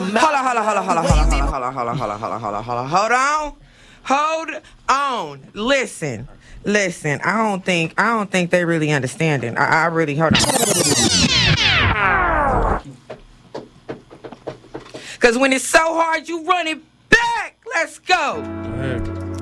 Hold on. Listen. I don't think they really understanding. I really hold on. Cause when it's so hard, you run it back. Let's go.